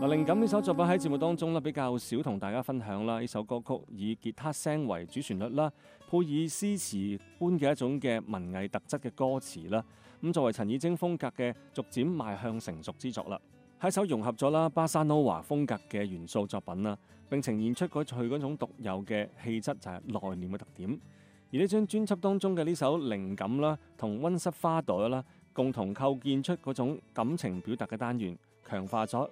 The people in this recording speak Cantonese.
嗱，靈感呢首作品喺節目當中比較少同大家分享啦。呢首歌曲以吉他聲為主旋律啦，配以詩詞般嘅一種嘅文藝特質嘅歌詞啦。咁作為陳綺貞風格嘅逐漸邁向成熟之作啦，係一首融合咗巴薩諾瓦風格嘅元素作品啦，並呈現出佢嗰種獨有嘅氣質，就係內斂嘅特點。而呢張專輯當中嘅呢首靈感啦，同溫室花朵啦，共同構建出嗰種感情表達嘅單元，強化咗